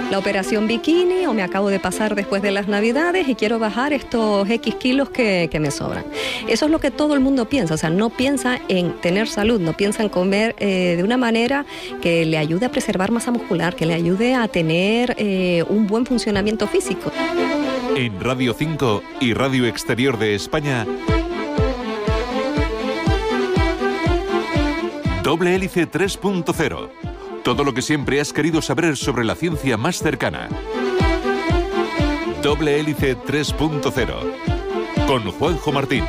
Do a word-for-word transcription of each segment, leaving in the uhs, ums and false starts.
la operación bikini o me acabo de pasar después de las navidades y quiero bajar estos X kilos que, que me sobran. Eso es lo que todo el mundo piensa, o sea, no piensa en tener salud, no piensa en comer eh, de una manera que le ayude a preservar masa muscular, que le ayude a tener eh, un buen funcionamiento físico. En Radio cinco y Radio Exterior de España, Doble Hélice tres punto cero. Todo lo que siempre has querido saber sobre la ciencia más cercana. Doble Hélice tres punto cero. Con Juanjo Martín.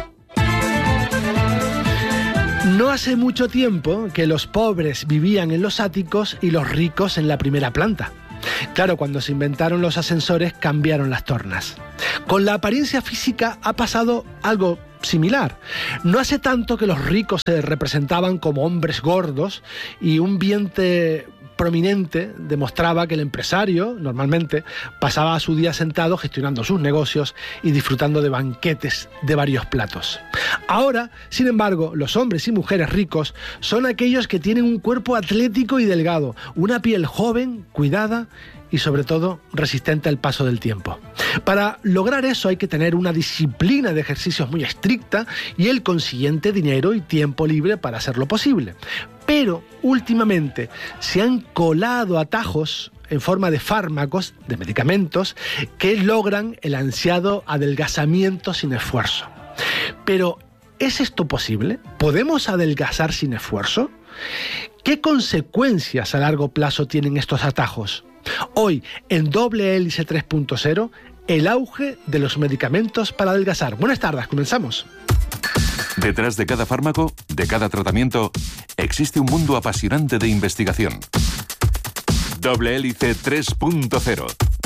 No hace mucho tiempo que los pobres vivían en los áticos y los ricos en la primera planta. Claro, cuando se inventaron los ascensores cambiaron las tornas. Con la apariencia física ha pasado algo similar. No hace tanto que los ricos se representaban como hombres gordos y un vientre prominente demostraba que el empresario, normalmente, pasaba su día sentado gestionando sus negocios y disfrutando de banquetes de varios platos. Ahora, sin embargo, los hombres y mujeres ricos son aquellos que tienen un cuerpo atlético y delgado, una piel joven, cuidada y sobre todo resistente al paso del tiempo. Para lograr eso hay que tener una disciplina de ejercicios muy estricta y el consiguiente dinero y tiempo libre para hacerlo posible. Pero últimamente se han colado atajos en forma de fármacos, de medicamentos, que logran el ansiado adelgazamiento sin esfuerzo. Pero, ¿es esto posible? ¿Podemos adelgazar sin esfuerzo? ¿Qué consecuencias a largo plazo tienen estos atajos? Hoy, en Doble Hélice tres punto cero, el auge de los medicamentos para adelgazar. Buenas tardes, comenzamos. Detrás de cada fármaco, de cada tratamiento, existe un mundo apasionante de investigación. Doble Hélice tres punto cero.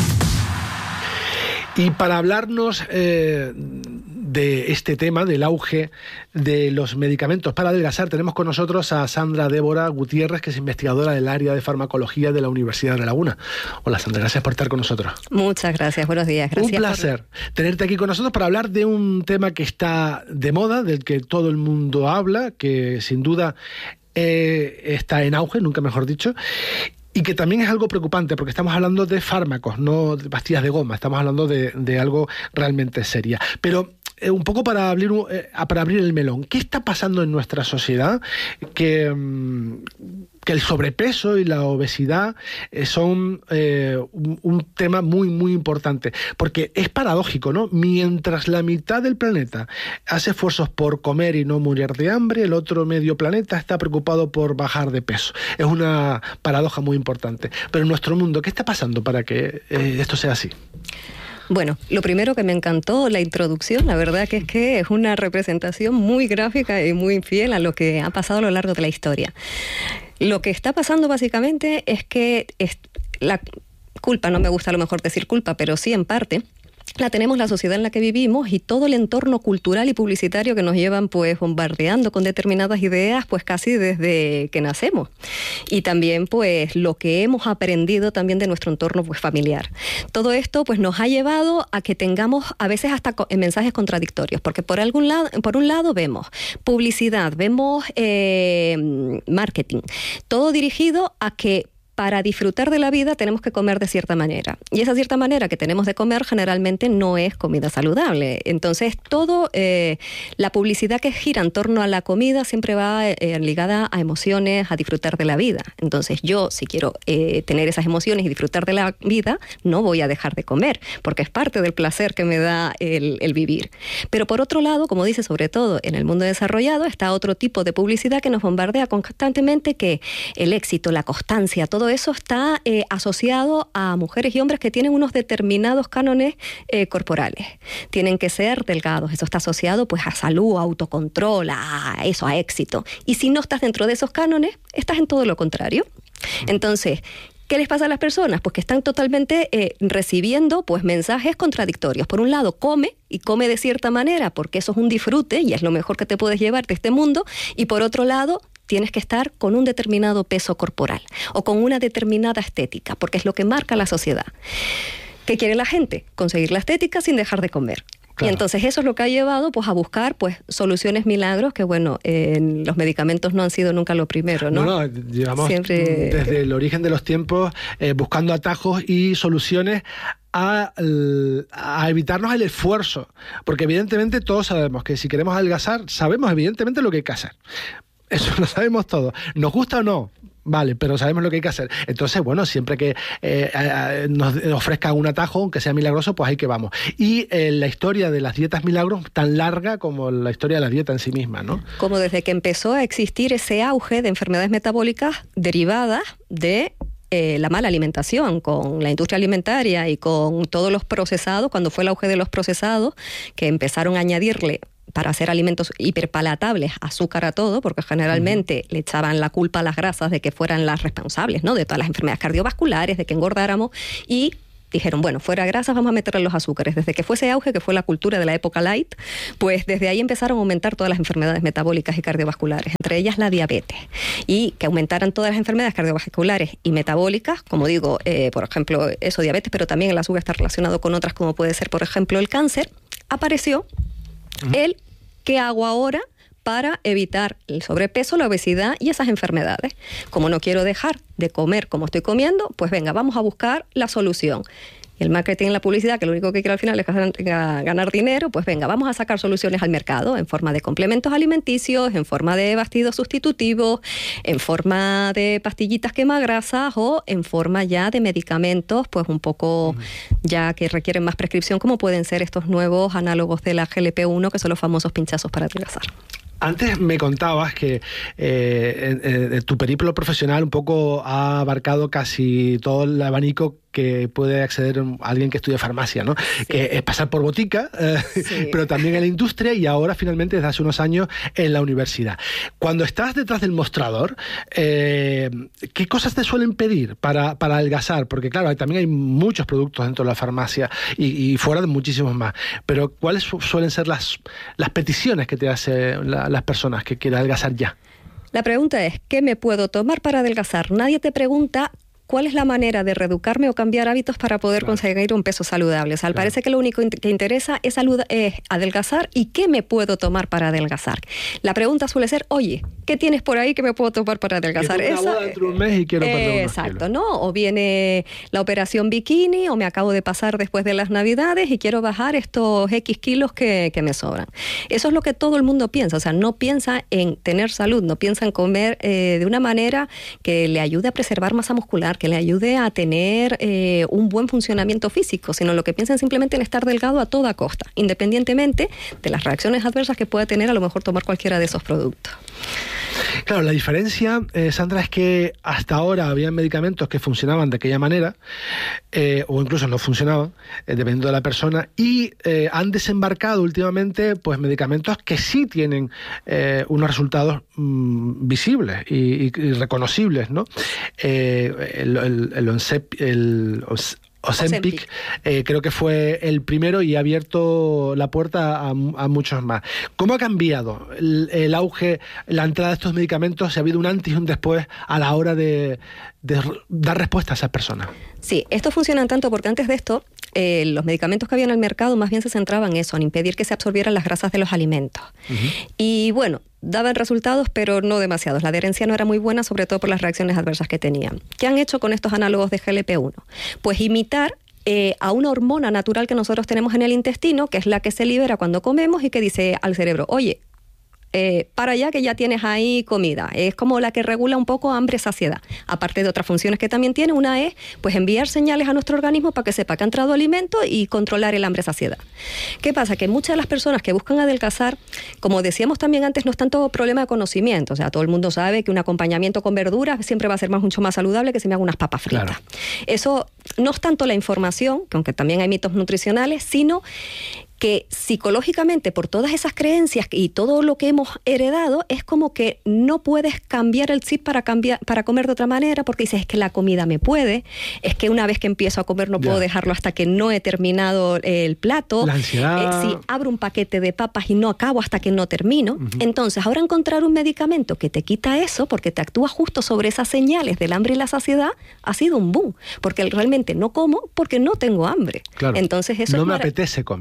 Y para hablarnos eh, de este tema, del auge de los medicamentos para adelgazar, tenemos con nosotros a Sandra Débora Gutiérrez, que es investigadora del área de farmacología de la Universidad de La Laguna. Hola Sandra, gracias por estar con nosotros. Muchas gracias, buenos días. Gracias. Un placer por... tenerte aquí con nosotros para hablar de un tema que está de moda, del que todo el mundo habla, que sin duda eh, está en auge, nunca mejor dicho. Y que también es algo preocupante, porque estamos hablando de fármacos, no de pastillas de goma, estamos hablando de, de algo realmente seria. Pero eh, un poco para abrir, eh, para abrir el melón, ¿qué está pasando en nuestra sociedad? Que, mm, que el sobrepeso y la obesidad eh, son eh, un, un tema muy, muy importante. Porque es paradójico, ¿no? Mientras la mitad del planeta hace esfuerzos por comer y no morir de hambre, el otro medio planeta está preocupado por bajar de peso. Es una paradoja muy importante. Pero en nuestro mundo, ¿qué está pasando para que eh, esto sea así? Bueno, lo primero que me encantó la introducción, la verdad que es que es una representación muy gráfica y muy fiel a lo que ha pasado a lo largo de la historia. Lo que está pasando básicamente es que es la culpa, no me gusta a lo mejor decir culpa, pero sí en parte, la tenemos la sociedad en la que vivimos y todo el entorno cultural y publicitario que nos llevan pues bombardeando con determinadas ideas pues casi desde que nacemos. Y también pues lo que hemos aprendido también de nuestro entorno pues familiar. Todo esto pues nos ha llevado a que tengamos a veces hasta mensajes contradictorios, porque por algún lado, por un lado vemos publicidad, vemos eh, marketing, todo dirigido a que para disfrutar de la vida tenemos que comer de cierta manera. Y esa cierta manera que tenemos de comer generalmente no es comida saludable. Entonces, todo eh, la publicidad que gira en torno a la comida siempre va eh, ligada a emociones, a disfrutar de la vida. Entonces, yo, si quiero eh, tener esas emociones y disfrutar de la vida, no voy a dejar de comer, porque es parte del placer que me da el, el vivir. Pero por otro lado, como dice, sobre todo en el mundo desarrollado, está otro tipo de publicidad que nos bombardea constantemente, que el éxito, la constancia, todo eso está eh, asociado a mujeres y hombres que tienen unos determinados cánones eh, corporales. Tienen que ser delgados. Eso está asociado pues a salud, a autocontrol, a eso, a éxito. Y si no estás dentro de esos cánones, estás en todo lo contrario. Entonces, ¿qué les pasa a las personas? Pues que están totalmente eh, recibiendo pues mensajes contradictorios. Por un lado, come, y come de cierta manera, porque eso es un disfrute y es lo mejor que te puedes llevar de este mundo. Y por otro lado, tienes que estar con un determinado peso corporal o con una determinada estética, porque es lo que marca la sociedad. ¿Qué quiere la gente? Conseguir la estética sin dejar de comer. Claro. Y entonces eso es lo que ha llevado pues a buscar pues soluciones milagros, que bueno, eh, los medicamentos no han sido nunca lo primero, ¿no? No, no, llevamos Siempre... desde el origen de los tiempos eh, buscando atajos y soluciones A, a evitarnos el esfuerzo, porque evidentemente todos sabemos que si queremos adelgazar, sabemos evidentemente lo que hay que hacer. Eso lo sabemos todos. ¿Nos gusta o no? Vale, pero sabemos lo que hay que hacer. Entonces, bueno, siempre que eh, eh, nos ofrezcan un atajo, aunque sea milagroso, pues ahí que vamos. Y eh, la historia de las dietas milagros tan larga como la historia de la dieta en sí misma, ¿no? Como desde que empezó a existir ese auge de enfermedades metabólicas derivadas de Eh, la mala alimentación, con la industria alimentaria y con todos los procesados, cuando fue el auge de los procesados, que empezaron a añadirle para hacer alimentos hiperpalatables azúcar a todo, porque generalmente uh-huh. le echaban la culpa a las grasas de que fueran las responsables, ¿no?, de todas las enfermedades cardiovasculares, de que engordáramos, y dijeron, bueno, fuera grasas, vamos a meterle los azúcares. Desde que fue ese auge, que fue la cultura de la época light, pues desde ahí empezaron a aumentar todas las enfermedades metabólicas y cardiovasculares, entre ellas la diabetes. Y que aumentaran todas las enfermedades cardiovasculares y metabólicas, como digo, eh, por ejemplo, eso, diabetes, pero también el azúcar está relacionado con otras, como puede ser, por ejemplo, el cáncer, apareció uh-huh. el ¿qué hago ahora para evitar el sobrepeso, la obesidad y esas enfermedades? Como no quiero dejar de comer como estoy comiendo, pues venga, vamos a buscar la solución. Y el marketing y la publicidad, que lo único que quiere al final es ganar, ganar dinero, pues venga, vamos a sacar soluciones al mercado en forma de complementos alimenticios, en forma de batidos sustitutivos, en forma de pastillitas quemagrasas o en forma ya de medicamentos, pues un poco ya que requieren más prescripción, como pueden ser estos nuevos análogos de la G L P uno, que son los famosos pinchazos para adelgazar. Antes me contabas que eh, eh, tu periplo profesional un poco ha abarcado casi todo el abanico que puede acceder alguien que estudia farmacia, ¿no? Sí. Que es pasar por botica, eh, sí. pero también en la industria y ahora finalmente desde hace unos años en la universidad. Cuando estás detrás del mostrador, eh, ¿qué cosas te suelen pedir para, para adelgazar? Porque claro, hay, también hay muchos productos dentro de la farmacia y, y fuera de muchísimos más, pero ¿cuáles su, suelen ser las, las peticiones que te hacen la, las personas que quieren adelgazar ya? La pregunta es, ¿qué me puedo tomar para adelgazar? Nadie te pregunta ¿cuál es la manera de reeducarme o cambiar hábitos para poder claro. conseguir un peso saludable? O sea, claro. parece que lo único que interesa es, salud, es adelgazar y ¿qué me puedo tomar para adelgazar? La pregunta suele ser, oye, ¿qué tienes por ahí que me puedo tomar para adelgazar? Que tengo una boda dentro de un mes y quiero perder unos Exacto, kilos. ¿no? O viene la operación bikini o me acabo de pasar después de las Navidades y quiero bajar estos X kilos que, que me sobran. Eso es lo que todo el mundo piensa. O sea, no piensa en tener salud, no piensa en comer eh, de una manera que le ayude a preservar masa muscular, que le ayude a tener eh, un buen funcionamiento físico, sino lo que piensan simplemente en estar delgado a toda costa, independientemente de las reacciones adversas que pueda tener a lo mejor tomar cualquiera de esos productos. Claro, la diferencia, eh, Sandra, es que hasta ahora había medicamentos que funcionaban de aquella manera, eh, o incluso no funcionaban, eh, dependiendo de la persona, y eh, han desembarcado últimamente pues medicamentos que sí tienen eh, unos resultados mmm, visibles y, y, y reconocibles, ¿no? Eh, el, el, el, Onsep, el Ozempic, eh, creo que fue el primero y ha abierto la puerta a, a muchos más. ¿Cómo ha cambiado el, el auge, la entrada de estos medicamentos? ¿Ha habido un antes y un después a la hora de, de dar respuesta a esas personas? Sí, esto funciona tanto porque antes de esto eh, los medicamentos que había en el mercado más bien se centraban en eso, en impedir que se absorbieran las grasas de los alimentos. Uh-huh. Y bueno, daban resultados, pero no demasiados. La adherencia no era muy buena, sobre todo por las reacciones adversas que tenían. ¿Qué han hecho con estos análogos de G L P uno? Pues imitar eh, a una hormona natural que nosotros tenemos en el intestino, que es la que se libera cuando comemos y que dice al cerebro, oye, Eh, para allá que ya tienes ahí comida. Es como la que regula un poco hambre-saciedad. Aparte de otras funciones que también tiene, una es pues enviar señales a nuestro organismo para que sepa que ha entrado alimento y controlar el hambre-saciedad. ¿Qué pasa? Que muchas de las personas que buscan adelgazar, como decíamos también antes, no es tanto problema de conocimiento. O sea, todo el mundo sabe que un acompañamiento con verduras siempre va a ser más, mucho más saludable que si me hago unas papas fritas. Claro. Eso no es tanto la información, que aunque también hay mitos nutricionales, sino que psicológicamente por todas esas creencias y todo lo que hemos heredado es como que no puedes cambiar el chip para cambiar para comer de otra manera porque dices es que la comida me puede, es que una vez que empiezo a comer no yeah. puedo dejarlo hasta que no he terminado el plato. La ansiedad. Eh, si abro un paquete de papas y no acabo hasta que no termino. Uh-huh. Entonces ahora encontrar un medicamento que te quita eso porque te actúa justo sobre esas señales del hambre y la saciedad ha sido un boom, porque realmente no como porque no tengo hambre. Claro. Entonces eso no es me mar- apetece comer. Exacto.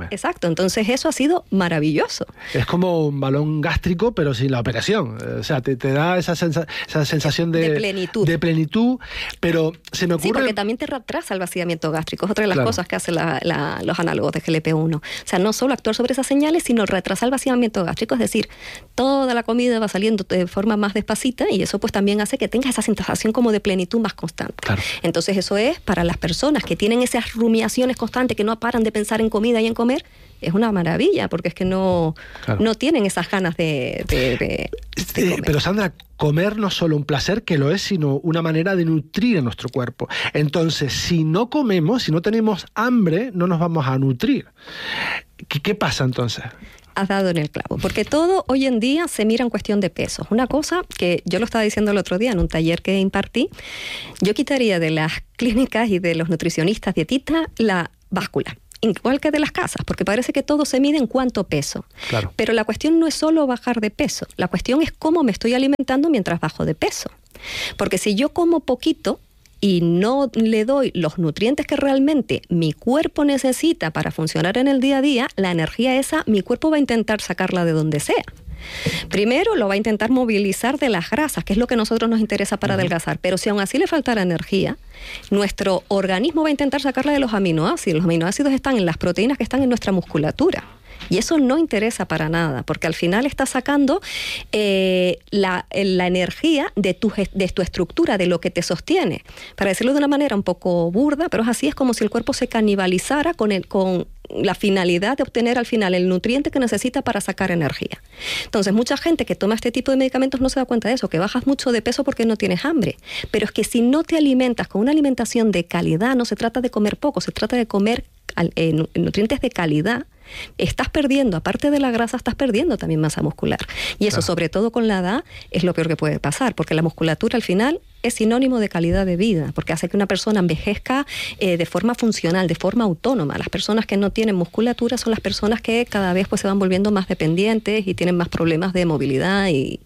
Entonces eso ha sido maravilloso. Es como un balón gástrico, pero sin la operación. O sea, te, te da esa, sensa, esa sensación de, de plenitud. De plenitud, pero se me ocurre... Sí, porque también te retrasa el vaciamiento gástrico. Es otra de las claro. cosas que hacen la, la, los análogos de G L P uno. O sea, no solo actuar sobre esas señales, sino retrasar el vaciamiento gástrico. Es decir, toda la comida va saliendo de forma más despacita y eso pues también hace que tengas esa sensación como de plenitud más constante. Claro. Entonces eso es para las personas que tienen esas rumiaciones constantes, que no paran de pensar en comida y en comer, es una maravilla, porque es que no, claro. no tienen esas ganas de, de, de, de comer. Pero Sandra, comer no es solo un placer, que lo es, sino una manera de nutrir a nuestro cuerpo. Entonces, si no comemos, si no tenemos hambre, no nos vamos a nutrir. ¿Qué, qué pasa entonces? Has dado en el clavo, porque todo hoy en día se mira en cuestión de peso. Una cosa que yo lo estaba diciendo el otro día en un taller que impartí, yo quitaría de las clínicas y de los nutricionistas dietistas la báscula, igual que de las casas, porque parece que todo se mide en cuánto peso. Claro. Pero la cuestión no es solo bajar de peso, la cuestión es cómo me estoy alimentando mientras bajo de peso. Porque si yo como poquito y no le doy los nutrientes que realmente mi cuerpo necesita para funcionar en el día a día, la energía esa, mi cuerpo va a intentar sacarla de donde sea. Primero lo va a intentar movilizar de las grasas, que es lo que a nosotros nos interesa para uh-huh. adelgazar, pero si aún así le faltara energía, nuestro organismo va a intentar sacarla de los aminoácidos. Los aminoácidos están en las proteínas que están en nuestra musculatura. Y eso no interesa para nada, porque al final está sacando eh, la, la energía de tu, de tu estructura, de lo que te sostiene. Para decirlo de una manera un poco burda, pero es así, es como si el cuerpo se canibalizara con, el, con la finalidad de obtener al final el nutriente que necesita para sacar energía. Entonces, mucha gente que toma este tipo de medicamentos no se da cuenta de eso, que bajas mucho de peso porque no tienes hambre. Pero es que si no te alimentas con una alimentación de calidad, no se trata de comer poco, se trata de comer eh, nutrientes de calidad, estás perdiendo, aparte de la grasa, estás perdiendo también masa muscular. Y eso, claro. sobre todo con la edad, es lo peor que puede pasar, porque la musculatura al final es sinónimo de calidad de vida, porque hace que una persona envejezca eh, de forma funcional, de forma autónoma. Las personas que no tienen musculatura son las personas que cada vez pues, se van volviendo más dependientes y tienen más problemas de movilidad y,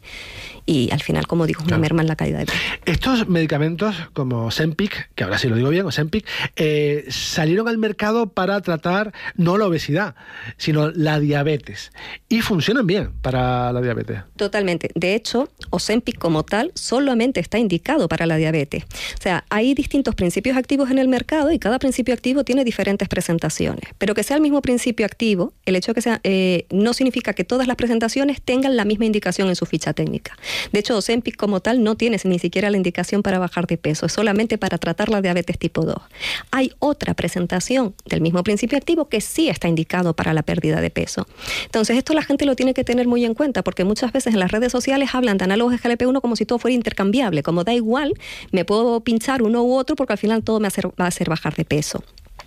y al final, como digo, es una claro. merma en la calidad de vida. Estos medicamentos como Ozempic, que ahora sí lo digo bien, Ozempic, eh, salieron al mercado para tratar no la obesidad, sino la diabetes. Y funcionan bien para la diabetes. Totalmente. De hecho, Ozempic como tal solamente está indicado para la diabetes. O sea, hay distintos principios activos en el mercado y cada principio activo tiene diferentes presentaciones. Pero que sea el mismo principio activo, el hecho de que sea, eh, no significa que todas las presentaciones tengan la misma indicación en su ficha técnica. De hecho, Ozempic como tal no tiene ni siquiera la indicación para bajar de peso, es solamente para tratar la diabetes tipo dos. Hay otra presentación del mismo principio activo que sí está indicado para la pérdida de peso. Entonces, esto la gente lo tiene que tener muy en cuenta, porque muchas veces en las redes sociales hablan de análogos de G L P uno como si todo fuera intercambiable, como da igual, me puedo pinchar uno u otro porque al final todo me va a hacer bajar de peso.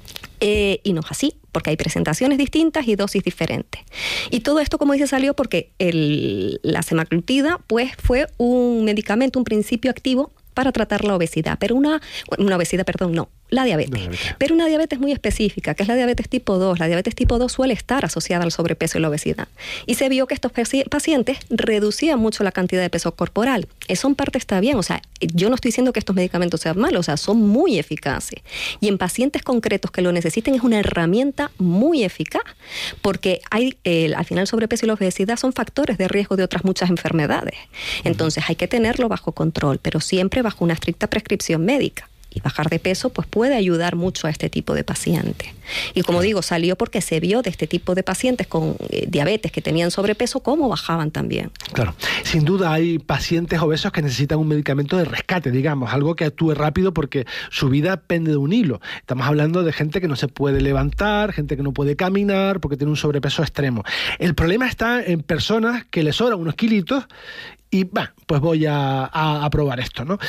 Eh, y no es así, porque hay presentaciones distintas y dosis diferentes. Y todo esto, como dice, salió porque el, la semaglutida pues, fue un medicamento, un principio activo para tratar la obesidad, pero una, una obesidad, perdón, no, la diabetes. No, pero una diabetes muy específica, que es la diabetes tipo dos. La diabetes tipo dos suele estar asociada al sobrepeso y la obesidad. Y se vio que estos pacientes reducían mucho la cantidad de peso corporal. Eso en parte está bien, o sea, yo no estoy diciendo que estos medicamentos sean malos, o sea, son muy eficaces. Y en pacientes concretos que lo necesiten es una herramienta muy eficaz, porque hay, eh, al final el sobrepeso y la obesidad son factores de riesgo de otras muchas enfermedades. Entonces hay que tenerlo bajo control, pero siempre bajo una estricta prescripción médica. Y bajar de peso pues puede ayudar mucho a este tipo de pacientes. Y como digo, salió porque se vio de este tipo de pacientes con eh, diabetes que tenían sobrepeso, cómo bajaban también. Claro, sin duda hay pacientes obesos que necesitan un medicamento de rescate, digamos, algo que actúe rápido porque su vida pende de un hilo. Estamos hablando de gente que no se puede levantar, gente que no puede caminar porque tiene un sobrepeso extremo. El problema está en personas que les sobran unos kilitos y, bah, pues voy a, a, a probar esto, ¿no?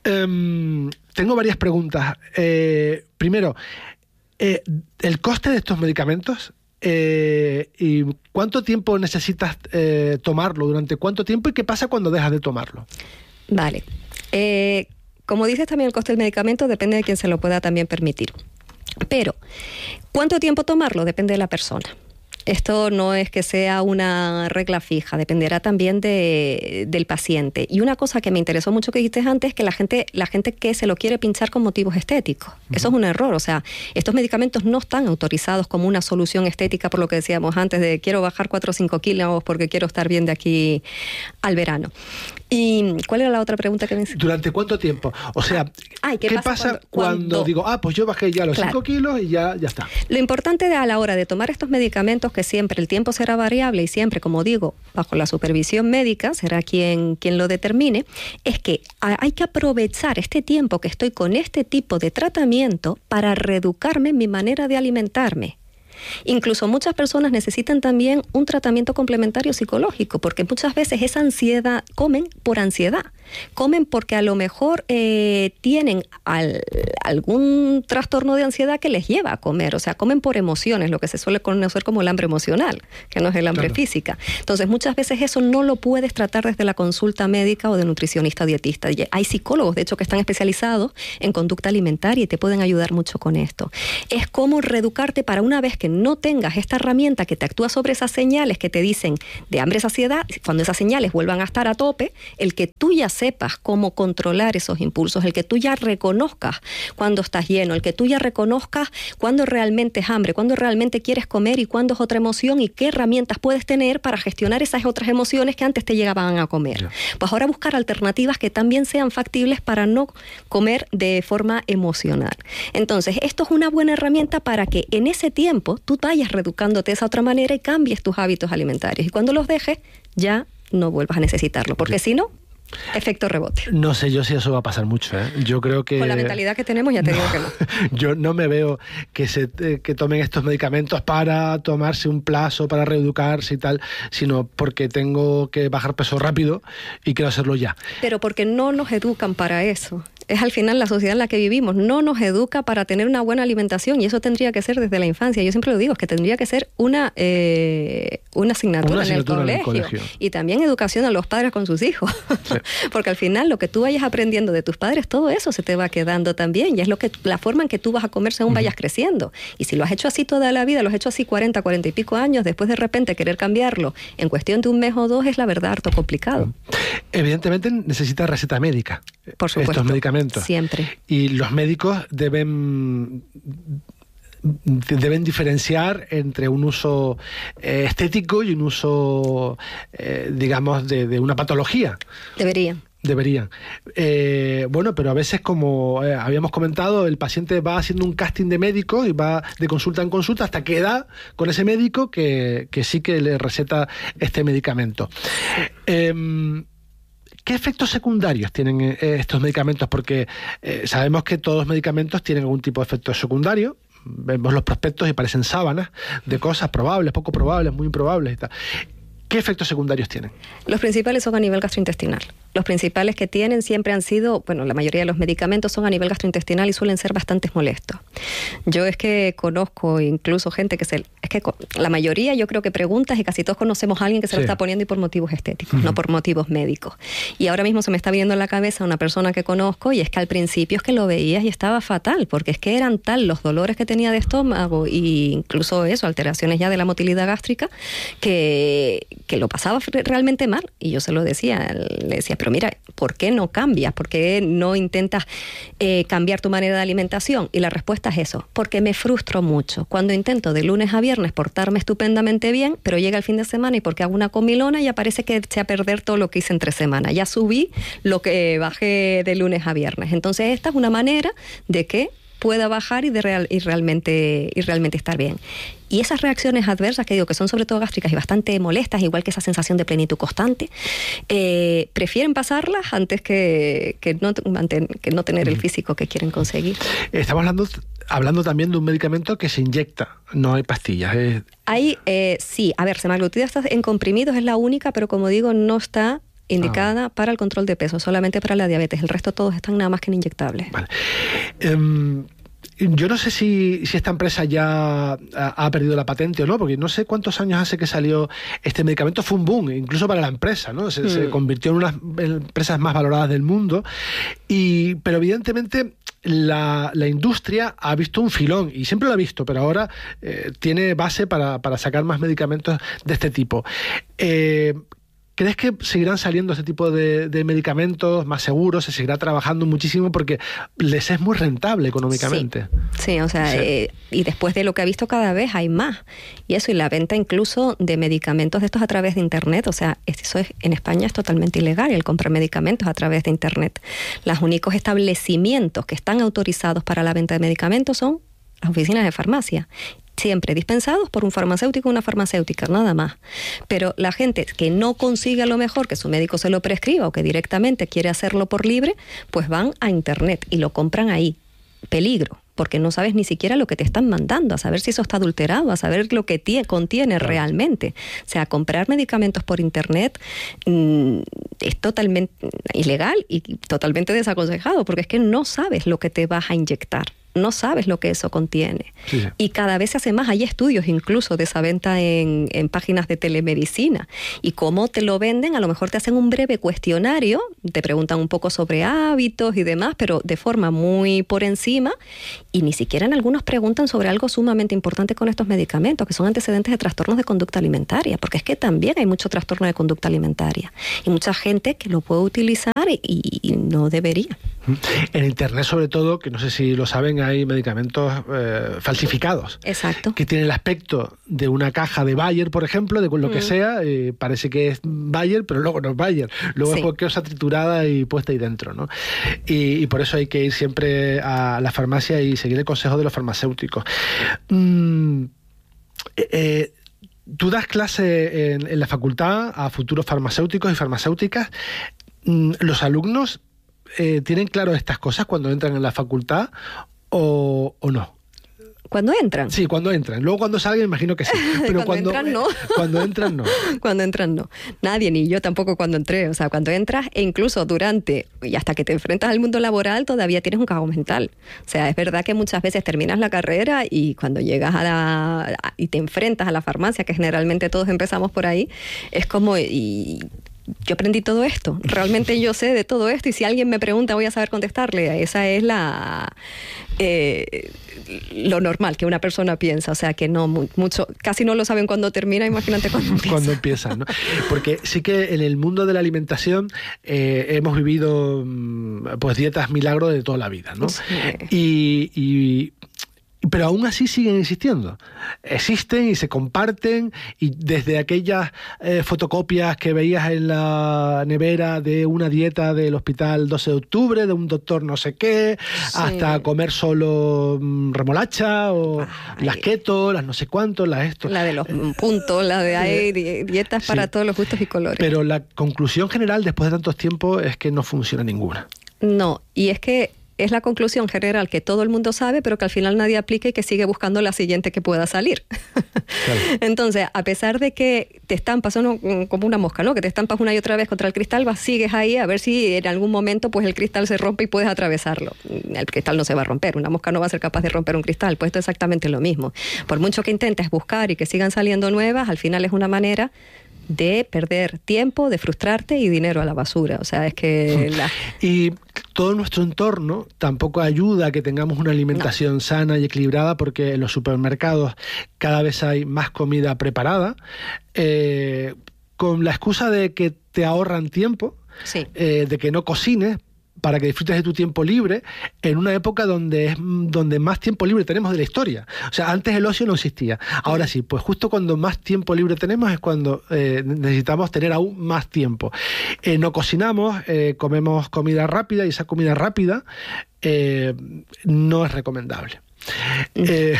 Um, tengo varias preguntas. Eh, primero, eh, el coste de estos medicamentos eh, y cuánto tiempo necesitas eh, tomarlo, durante cuánto tiempo y qué pasa cuando dejas de tomarlo. Vale. Eh, como dices, también el coste del medicamento depende de quién se lo pueda también permitir. Pero, ¿cuánto tiempo tomarlo? Depende de la persona. Esto no es que sea una regla fija, dependerá también de, del paciente. Y una cosa que me interesó mucho que dijiste antes es que la gente, la gente que se lo quiere pinchar con motivos estéticos. Uh-huh. Eso es un error. O sea, estos medicamentos no están autorizados como una solución estética, por lo que decíamos antes, de quiero bajar cuatro o cinco kilos porque quiero estar bien de aquí al verano. ¿Y cuál era la otra pregunta que me hiciste? ¿Durante cuánto tiempo? O sea, Ay, ¿qué, ¿qué pasa, pasa cuando, cuando, cuando digo, ah, pues yo bajé ya los claro. cinco kilos y ya, ya está? Lo importante de, a la hora de tomar estos medicamentos, que siempre el tiempo será variable y siempre, como digo, bajo la supervisión médica, será quien, quien lo determine, es que hay que aprovechar este tiempo que estoy con este tipo de tratamiento para reeducarme en mi manera de alimentarme. Incluso muchas personas necesitan también un tratamiento complementario psicológico, porque muchas veces esa ansiedad, comen por ansiedad, comen porque a lo mejor eh, tienen al, algún trastorno de ansiedad que les lleva a comer, o sea, comen por emociones, lo que se suele conocer como el hambre emocional, que no es el hambre claro. física. Entonces, muchas veces eso no lo puedes tratar desde la consulta médica o de nutricionista o dietista. Hay psicólogos, de hecho, que están especializados en conducta alimentaria y te pueden ayudar mucho con esto. Es como reeducarte para una vez que no tengas esta herramienta que te actúa sobre esas señales que te dicen de hambre, saciedad, cuando esas señales vuelvan a estar a tope, el que tú ya sepas cómo controlar esos impulsos, el que tú ya reconozcas cuando estás lleno, el que tú ya reconozcas cuando realmente es hambre, cuando realmente quieres comer y cuándo es otra emoción y qué herramientas puedes tener para gestionar esas otras emociones que antes te llegaban a comer. Yeah. Pues ahora buscar alternativas que también sean factibles para no comer de forma emocional. Entonces, esto es una buena herramienta para que en ese tiempo tú vayas reeducándote de esa otra manera y cambies tus hábitos alimentarios. Y cuando los dejes, ya no vuelvas a necesitarlo, porque si no, efecto rebote. No sé yo si eso va a pasar mucho, ¿eh? Yo creo que... Con la mentalidad que tenemos ya te no, digo que no. Yo no me veo que se que tomen estos medicamentos para tomarse un plazo, para reeducarse y tal, sino porque tengo que bajar peso rápido y quiero hacerlo ya. Pero porque no nos educan para eso. Es al final la sociedad en la que vivimos, no nos educa para tener una buena alimentación y eso tendría que ser desde la infancia. Yo siempre lo digo, es que tendría que ser una, eh, una, asignatura, una asignatura en, el en el colegio y también educación a los padres con sus hijos. Sí. Porque al final lo que tú vayas aprendiendo de tus padres, todo eso se te va quedando también y es lo que la forma en que tú vas a comer según uh-huh. vayas creciendo. Y si lo has hecho así toda la vida, lo has hecho así cuarenta, cuarenta y pico años, después de repente querer cambiarlo en cuestión de un mes o dos es la verdad harto complicado. Evidentemente necesita receta médica. Por supuesto. Estos medicamentos. Siempre. Y los médicos deben deben diferenciar entre un uso eh, estético y un uso, eh, digamos, de, de una patología. Deberían. Deberían. Eh, bueno, pero a veces, como eh, habíamos comentado, el paciente va haciendo un casting de médicos y va de consulta en consulta hasta que da con ese médico que, que sí que le receta este medicamento. Eh, ¿Qué efectos secundarios tienen eh, estos medicamentos? Porque eh, sabemos que todos los medicamentos tienen algún tipo de efecto secundario. Vemos los prospectos y parecen sábanas de cosas probables, poco probables, muy improbables y tal. ¿Qué efectos secundarios tienen? Los principales son a nivel gastrointestinal. Los principales que tienen siempre han sido, bueno, la mayoría de los medicamentos son a nivel gastrointestinal y suelen ser bastante molestos. Yo es que conozco incluso gente que se... Es que la mayoría yo creo que preguntas y casi todos conocemos a alguien que se sí. lo está poniendo y por motivos estéticos, uh-huh. no por motivos médicos. Y ahora mismo se me está viendo en la cabeza una persona que conozco y es que al principio es que lo veías y estaba fatal, porque es que eran tal los dolores que tenía de estómago e incluso eso, alteraciones ya de la motilidad gástrica, que... que lo pasaba realmente mal. Y yo se lo decía, le decía, pero mira, ¿por qué no cambias? ¿Por qué no intentas eh, cambiar tu manera de alimentación? Y la respuesta es eso, porque me frustro mucho. Cuando intento de lunes a viernes portarme estupendamente bien, pero llega el fin de semana y porque hago una comilona ya parece que eché a perder todo lo que hice entre semana. Ya subí lo que bajé de lunes a viernes. Entonces esta es una manera de que pueda bajar y, de real, y, realmente, y realmente estar bien. Y esas reacciones adversas, que digo que son sobre todo gástricas y bastante molestas, igual que esa sensación de plenitud constante, eh, prefieren pasarlas antes que, que, no, que no tener el físico que quieren conseguir. Estamos hablando, hablando también de un medicamento que se inyecta, no hay pastillas. Es... Hay, eh, sí, a ver, semaglutida en comprimidos es la única, pero como digo, no está indicada ah, para el control de peso, solamente para la diabetes. El resto todos están nada más que en inyectables. Vale. Um, yo no sé si, si esta empresa ya ha, ha perdido la patente o no, porque no sé cuántos años hace que salió este medicamento. Fue un boom, incluso para la empresa, ¿no? Se, mm. se convirtió en una de las empresas más valoradas del mundo. Y, pero evidentemente la, la industria ha visto un filón, y siempre lo ha visto, pero ahora eh, tiene base para, para sacar más medicamentos de este tipo. Eh, ¿Crees que seguirán saliendo ese tipo de, de medicamentos más seguros? Se seguirá trabajando muchísimo porque les es muy rentable económicamente. Sí, sí o sea, sí. Eh, y después de lo que ha visto cada vez hay más. Y eso, y la venta incluso de medicamentos de estos a través de Internet. O sea, eso es, en España es totalmente ilegal, el comprar medicamentos a través de Internet. Los únicos establecimientos que están autorizados para la venta de medicamentos son las oficinas de farmacia. Siempre dispensados por un farmacéutico o una farmacéutica, nada más. Pero la gente que no consigue a lo mejor que su médico se lo prescriba o que directamente quiere hacerlo por libre, pues van a Internet y lo compran ahí. Peligro, porque no sabes ni siquiera lo que te están mandando, a saber si eso está adulterado, a saber lo que tie- contiene realmente. O sea, comprar medicamentos por Internet mmm, es totalmente ilegal y totalmente desaconsejado, porque es que no sabes lo que te vas a inyectar. No sabes lo que eso contiene. Sí, sí. Y cada vez se hace más. Hay estudios incluso de esa venta en, en páginas de telemedicina. Y cómo te lo venden, a lo mejor te hacen un breve cuestionario, te preguntan un poco sobre hábitos y demás, pero de forma muy por encima. Y ni siquiera en algunos preguntan sobre algo sumamente importante con estos medicamentos, que son antecedentes de trastornos de conducta alimentaria. Porque es que también hay mucho trastorno de conducta alimentaria. Y mucha gente que lo puede utilizar y, y no debería. En Internet, sobre todo, que no sé si lo saben, hay medicamentos eh, falsificados. Exacto. Que tienen el aspecto de una caja de Bayer, por ejemplo, de lo mm. que sea, eh, parece que es Bayer, pero luego no es Bayer. Luego sí. es cualquier cosa triturada y puesta ahí dentro, ¿no? Y, y por eso hay que ir siempre a la farmacia y seguir el consejo de los farmacéuticos. Mm, eh, tú das clase en, en la facultad a futuros farmacéuticos y farmacéuticas. Mm, ¿Los alumnos eh, tienen claro estas cosas cuando entran en la facultad o, o no? ¿Cuando entran? Sí, cuando entran. Luego cuando salgan imagino que sí. Pero cuando, cuando entran no. Cuando entran no. Cuando entran no. Nadie, ni yo tampoco cuando entré. O sea, cuando entras e incluso durante y hasta que te enfrentas al mundo laboral todavía tienes un caos mental. O sea, es verdad que muchas veces terminas la carrera y cuando llegas a la... A, y te enfrentas a la farmacia, que generalmente todos empezamos por ahí, es como... Y, yo aprendí todo esto, realmente yo sé de todo esto y si alguien me pregunta voy a saber contestarle. Esa es la eh, lo normal que una persona piensa, o sea que no mucho, casi no lo saben cuando termina, imagínate cuando empieza. Cuando empiezan, ¿no? Porque sí que en el mundo de la alimentación eh, hemos vivido pues dietas milagro de toda la vida, ¿no? Sí. Y, y pero aún así siguen existiendo. Existen y se comparten, y desde aquellas eh, fotocopias que veías en la nevera de una dieta del hospital doce de octubre, de un doctor no sé qué, sí. hasta comer solo mm, remolacha, o Ay. las keto, las no sé cuántos, las esto. La de los puntos, la de hay dietas para sí. todos los gustos y colores. Pero la conclusión general, después de tantos tiempos, es que no funciona ninguna. No, y es que es la conclusión general que todo el mundo sabe, pero que al final nadie aplica y que sigue buscando la siguiente que pueda salir. Claro. Entonces, a pesar de que te estampas uno, como una mosca, ¿no? Que te estampas una y otra vez contra el cristal, vas, sigues ahí a ver si en algún momento pues el cristal se rompe y puedes atravesarlo. El cristal no se va a romper, una mosca no va a ser capaz de romper un cristal, pues esto es exactamente lo mismo. Por mucho que intentes buscar y que sigan saliendo nuevas, al final es una manera de perder tiempo, de frustrarte y dinero a la basura. O sea, es que... La... Y todo nuestro entorno tampoco ayuda a que tengamos una alimentación no. sana y equilibrada, porque en los supermercados cada vez hay más comida preparada, eh, con la excusa de que te ahorran tiempo, sí. eh, de que no cocines, para que disfrutes de tu tiempo libre, en una época donde es donde más tiempo libre tenemos de la historia. O sea, antes el ocio no existía. Ahora sí, pues justo cuando más tiempo libre tenemos es cuando eh, necesitamos tener aún más tiempo. Eh, no cocinamos, eh, comemos comida rápida, y esa comida rápida eh, no es recomendable. Eh,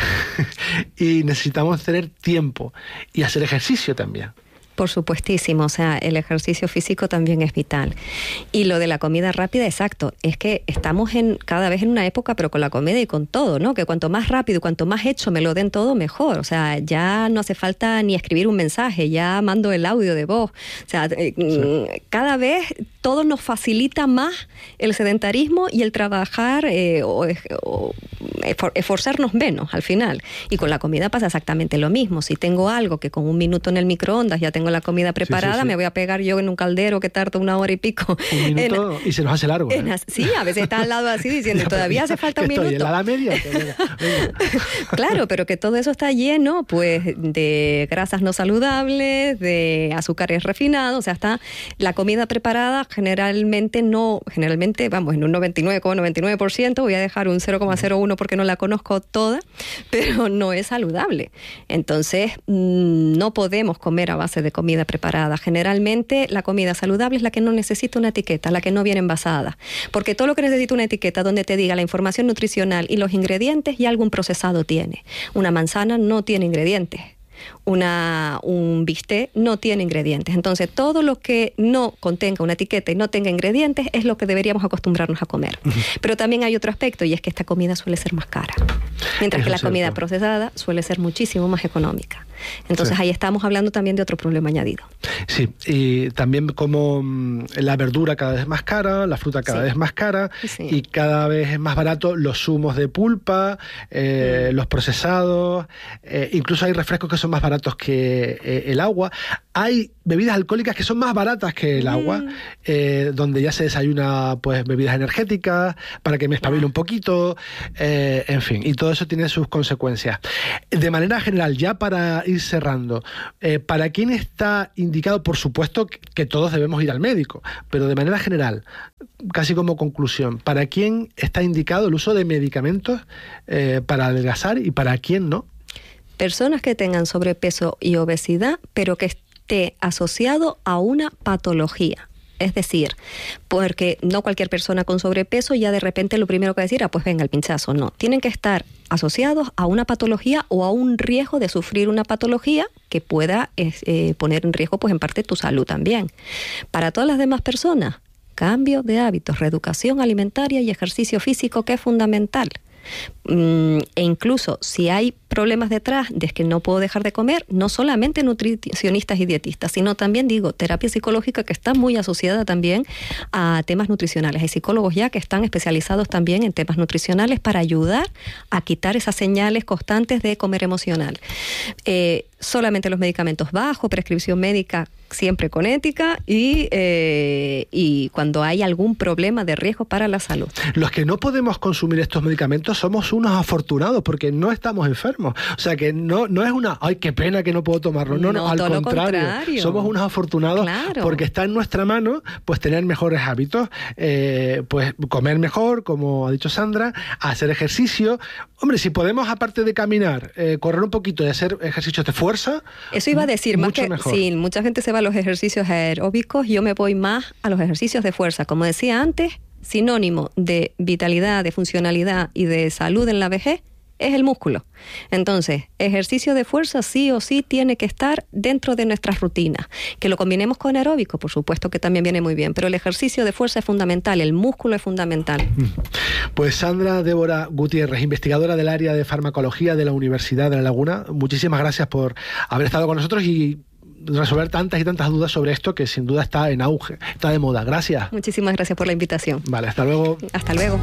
y necesitamos tener tiempo y hacer ejercicio también. Por supuestísimo, o sea, el ejercicio físico también es vital. Y lo de la comida rápida, exacto, es que estamos en cada vez en una época, pero con la comida y con todo, ¿no? Que cuanto más rápido, cuanto más hecho me lo den todo, mejor. O sea, ya no hace falta ni escribir un mensaje, ya mando el audio de voz. O sea, sí. cada vez todo nos facilita más el sedentarismo y el trabajar eh, o, o esforzarnos menos al final. Y con la comida pasa exactamente lo mismo. Si tengo algo que con un minuto en el microondas ya tengo la comida preparada, sí, sí, sí. me voy a pegar yo en un caldero que tarda una hora y pico. Un minuto en, y se nos hace largo. En, ¿eh? Sí, a veces está al lado así diciendo, todavía hace falta un estoy minuto. En la media. Venga, venga. Claro, pero que todo eso está lleno pues de grasas no saludables, de azúcares refinados, o sea, está la comida preparada generalmente no, generalmente, vamos, en un noventa y nueve coma noventa y nueve por ciento, voy a dejar un cero coma cero uno porque no la conozco toda, pero no es saludable. Entonces, no podemos comer a base de comida preparada. Generalmente, la comida saludable es la que no necesita una etiqueta, la que no viene envasada. Porque todo lo que necesita una etiqueta donde te diga la información nutricional y los ingredientes, ya algún procesado tiene. Una manzana no tiene ingredientes. Una, un bistec no tiene ingredientes. Entonces, todo lo que no contenga una etiqueta y no tenga ingredientes es lo que deberíamos acostumbrarnos a comer. Uh-huh. Pero también hay otro aspecto, y es que esta comida suele ser más cara. Mientras Eso que la comida cierto. procesada suele ser muchísimo más económica. Entonces, sí. ahí estamos hablando también de otro problema añadido. Sí, y también como la verdura cada vez es más cara, la fruta cada sí. vez más cara, sí. y cada vez es más barato los zumos de pulpa, eh, mm. los procesados, eh, incluso hay refrescos que son más baratos que eh, el agua. Hay bebidas alcohólicas que son más baratas que el mm. agua, eh, donde ya se desayuna pues bebidas energéticas para que me espabile ah. un poquito, eh, en fin, y todo eso tiene sus consecuencias. De manera general, ya para ir cerrando, eh, ¿para quién está indicado? Por supuesto que todos debemos ir al médico, pero de manera general, casi como conclusión, ¿para quién está indicado el uso de medicamentos eh, para adelgazar y para quién no? Personas que tengan sobrepeso y obesidad, pero que esté asociado a una patología. Es decir, porque no cualquier persona con sobrepeso ya de repente lo primero que decir, ah, pues venga el pinchazo. No, tienen que estar asociados a una patología o a un riesgo de sufrir una patología que pueda eh, poner en riesgo, pues en parte, tu salud también. Para todas las demás personas, cambio de hábitos, reeducación alimentaria y ejercicio físico, que es fundamental. Mm, e incluso si hay problemas detrás de que no puedo dejar de comer, no solamente nutricionistas y dietistas, sino también, digo, terapia psicológica, que está muy asociada también a temas nutricionales. Hay psicólogos ya que están especializados también en temas nutricionales para ayudar a quitar esas señales constantes de comer emocional. Eh, solamente los medicamentos bajo prescripción médica, siempre con ética, y, eh, y cuando hay algún problema de riesgo para la salud. Los que no podemos consumir estos medicamentos somos unos afortunados porque no estamos enfermos. O sea que no, no es una, ay, qué pena que no puedo tomarlo. No, no, no al contrario, contrario. Somos unos afortunados, claro. porque está en nuestra mano pues tener mejores hábitos, eh, pues comer mejor, como ha dicho Sandra, hacer ejercicio. Hombre, si podemos, aparte de caminar, eh, correr un poquito y hacer ejercicios de fuerza, eso iba a decir, más que mejor. Sí, mucha gente se va a los ejercicios aeróbicos, yo me voy más a los ejercicios de fuerza. Como decía antes, sinónimo de vitalidad, de funcionalidad y de salud en la vejez es el músculo. Entonces, ejercicio de fuerza sí o sí tiene que estar dentro de nuestras rutinas. Que lo combinemos con aeróbico, por supuesto que también viene muy bien, pero el ejercicio de fuerza es fundamental, el músculo es fundamental. Pues Sandra Débora Gutiérrez, investigadora del área de farmacología de la Universidad de La Laguna, muchísimas gracias por haber estado con nosotros y resolver tantas y tantas dudas sobre esto que sin duda está en auge, está de moda. Gracias. Muchísimas gracias por la invitación. Vale, hasta luego. Hasta luego.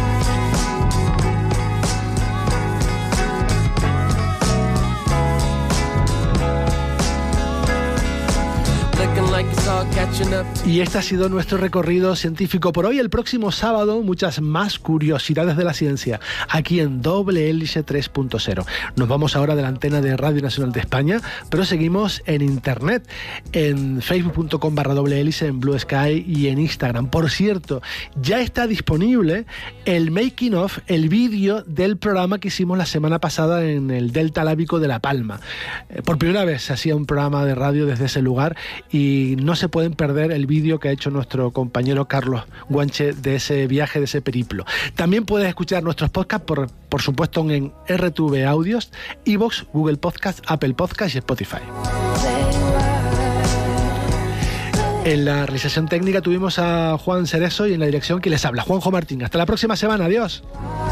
Y este ha sido nuestro recorrido científico por hoy. El próximo sábado, muchas más curiosidades de la ciencia, aquí en Doble Hélice tres punto cero. Nos vamos ahora de la antena de Radio Nacional de España, pero seguimos en internet, en facebook punto com barra doble hélice, en Blue Sky y en Instagram. Por cierto, ya está disponible el making of, el vídeo del programa que hicimos la semana pasada en el Delta Lábico de La Palma. Por primera vez se hacía un programa de radio desde ese lugar y no se pueden perder el vídeo que ha hecho nuestro compañero Carlos Guanche de ese viaje, de ese periplo. También puedes escuchar nuestros podcasts, por, por supuesto, en R T V Audios, iVoox, Google Podcast, Apple Podcast y Spotify. En la realización técnica tuvimos a Juan Cerezo y en la dirección que les habla, Juanjo Martín. Hasta la próxima semana. Adiós.